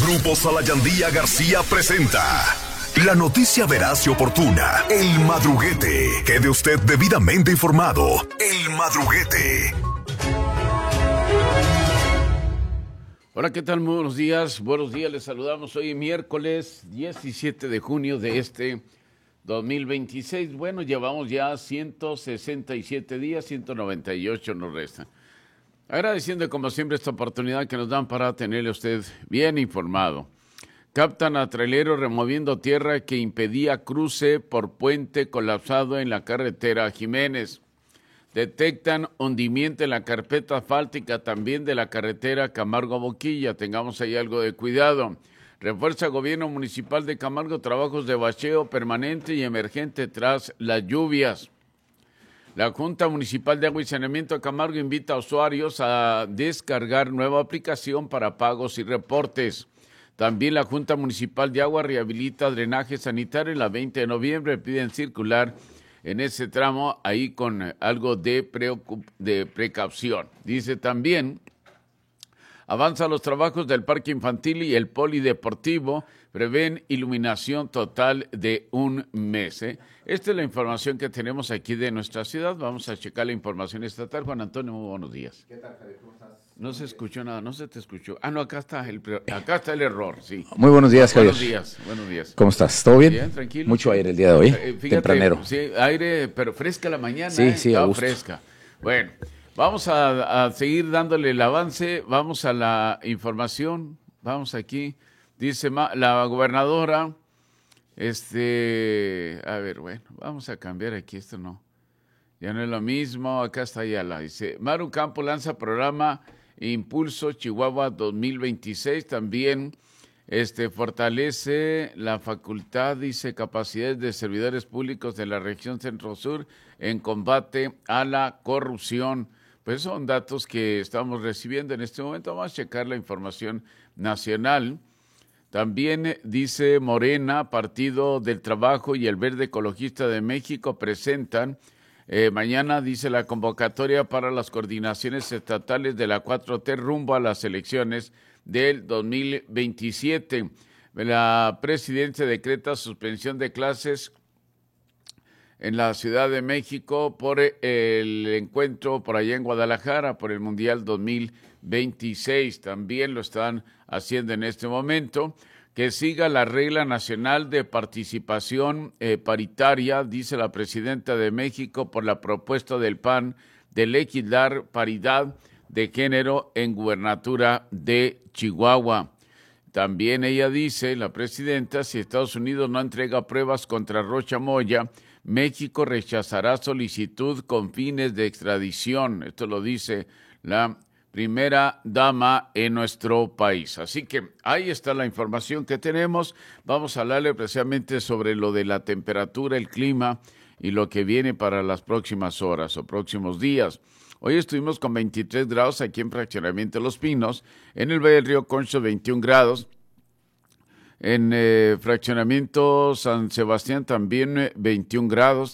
Grupo Salayandía García presenta la noticia veraz y oportuna. El Madruguete. Quede usted debidamente informado. El Madruguete. Hola, ¿qué tal? Muy buenos días. Buenos días, les saludamos hoy miércoles 17 de junio de este 2026. Bueno, llevamos ya 167 días, 198 nos restan. Agradeciendo como siempre esta oportunidad que nos dan para tenerle a usted bien informado. Captan a trailero removiendo tierra que impedía cruce por puente colapsado en la carretera Jiménez. Detectan hundimiento en la carpeta asfáltica también de la carretera Camargo-Boquilla. Tengamos ahí algo de cuidado. Refuerza gobierno municipal de Camargo trabajos de bacheo permanente y emergente tras las lluvias. La Junta Municipal de Agua y Saneamiento de Camargo invita a usuarios a descargar nueva aplicación para pagos y reportes. También la Junta Municipal de Agua rehabilita drenaje sanitario en la 20 de noviembre. Piden circular en ese tramo ahí con algo de precaución. Dice también, avanza los trabajos del parque infantil y el polideportivo. Prevén iluminación total de un mes. Esta es la información que tenemos aquí de nuestra ciudad. Vamos a checar la información estatal. Juan Antonio, muy buenos días. ¿Qué tal, Javier? ¿Cómo estás? No se escuchó nada, no se te escuchó. Ah, no, acá está el error, sí. Muy buenos días, Javier. Buenos días. ¿Cómo estás? ¿Todo bien? Bien, tranquilo. Mucho aire el día de hoy, Fíjate, tempranero. Sí, aire, pero fresca la mañana. Sí, sí, a gusto. Fresca. Bueno, vamos a seguir dándole el avance. Vamos a la información. Vamos aquí. Dice la gobernadora, a ver, bueno, vamos a cambiar aquí, esto no, ya no es lo mismo, acá está Ayala, dice, Maru Campo lanza programa Impulso Chihuahua 2026, también fortalece la facultad, dice, capacidades de servidores públicos de la región Centro-Sur en combate a la corrupción. Pues son datos que estamos recibiendo en este momento. Vamos a checar la información nacional. También dice Morena, Partido del Trabajo y el Verde Ecologista de México presentan mañana, dice, la convocatoria para las coordinaciones estatales de la 4T rumbo a las elecciones del 2027. La presidencia decreta suspensión de clases en la Ciudad de México por el encuentro por allá en Guadalajara, por el Mundial 2026. También lo están haciendo en este momento. Que siga la regla nacional de participación paritaria, dice la presidenta de México, por la propuesta del PAN de legislar paridad de género en gubernatura de Chihuahua. También ella dice, la presidenta, si Estados Unidos no entrega pruebas contra Rocha Moya, México rechazará solicitud con fines de extradición. Esto lo dice la primera dama en nuestro país. Así que ahí está la información que tenemos. Vamos a hablarle precisamente sobre lo de la temperatura, el clima y lo que viene para las próximas horas o próximos días. Hoy estuvimos con 23 grados aquí en Fraccionamiento Los Pinos, en el Valle del Río Concho 21 grados, en Fraccionamiento San Sebastián también 21 grados,